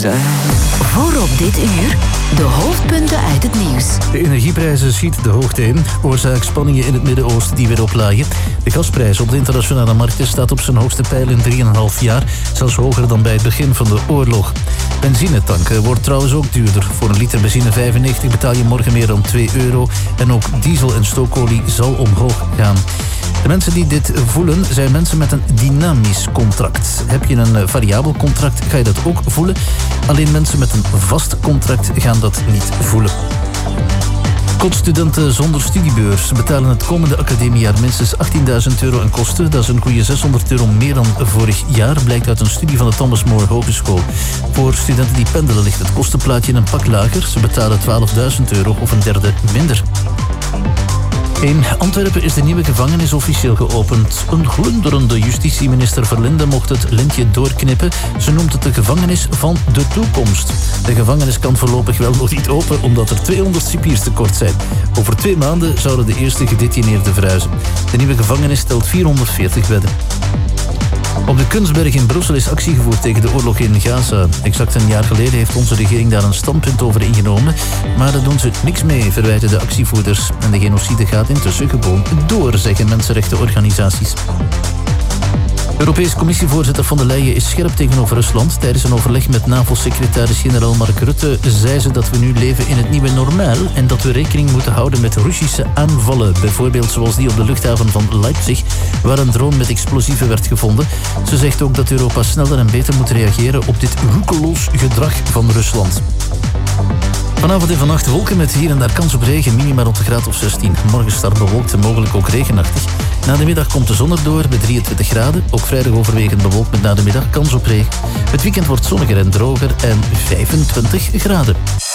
zijn. Voor op dit uur de hoofdpunten uit het nieuws. De energieprijzen schieten de hoogte in. Oorzaak spanningen in het Midden-Oosten die weer oplaaien. De gasprijs op de internationale markten staat op zijn hoogste pijl in 3,5 jaar. Zelfs hoger dan bij het begin van de oorlog. Benzinetanken wordt trouwens ook duurder. Voor een liter benzine 95 betaal je morgen meer dan €2. En ook diesel en stookolie zal omhoog gaan. De mensen die dit voelen zijn mensen met een dynamisch contract. Heb je een variabel contract, ga je dat ook voelen. Alleen mensen met een vast contract gaan dat niet voelen. Studenten zonder studiebeurs betalen het komende academiejaar minstens €18.000 aan kosten. Dat is een goede €600 meer dan vorig jaar, blijkt uit een studie van de Thomas More Hogeschool. Voor studenten die pendelen ligt het kostenplaatje een pak lager. Ze betalen €12.000 of een derde minder. In Antwerpen is de nieuwe gevangenis officieel geopend. Een glunderende justitieminister Verlinde mocht het lintje doorknippen. Ze noemt het de gevangenis van de toekomst. De gevangenis kan voorlopig wel nog niet open, omdat er 200 cipiers tekort zijn. Over 2 maanden zouden de eerste gedetineerden verhuizen. De nieuwe gevangenis stelt 440 bedden. Op de Kunstberg in Brussel is actie gevoerd tegen de oorlog in Gaza. Exact een jaar geleden heeft onze regering daar een standpunt over ingenomen. Maar daar doen ze niks mee, verwijten de actievoerders. En de genocide gaat intussen gewoon door, zeggen mensenrechtenorganisaties. Europese Commissievoorzitter von der Leyen is scherp tegenover Rusland. Tijdens een overleg met NAVO-secretaris-generaal Mark Rutte zei ze dat we nu leven in het nieuwe normaal en dat we rekening moeten houden met Russische aanvallen. Bijvoorbeeld zoals die op de luchthaven van Leipzig, waar een drone met explosieven werd gevonden. Ze zegt ook dat Europa sneller en beter moet reageren op dit roekeloos gedrag van Rusland. Vanavond en vannacht wolken met hier en daar kans op regen, minima rond de graad of 16. Morgen start bewolkt en mogelijk ook regenachtig. Na de middag komt de zon erdoor bij 23 graden. Ook vrijdag overwegend bewolkt met na de middag kans op regen. Het weekend wordt zonniger en droger en 25 graden.